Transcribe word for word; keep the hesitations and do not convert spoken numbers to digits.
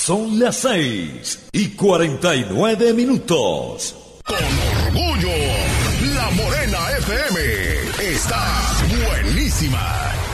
Son las seis y cuarenta y nueve minutos. Con orgullo, La Morena F M está buenísima.